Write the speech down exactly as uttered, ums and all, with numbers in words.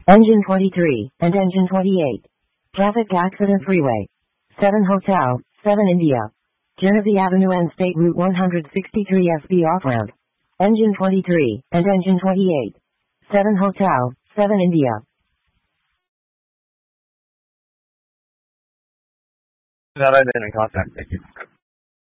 Engine twenty-three, and Engine twenty-eight. Traffic Accident Freeway. seven Hotel, seven India. Genesee Avenue and State Route one sixty-three S B off-route. Engine twenty-three, and Engine twenty-eight. seven Hotel, seven India. That I've been in contact, thank you.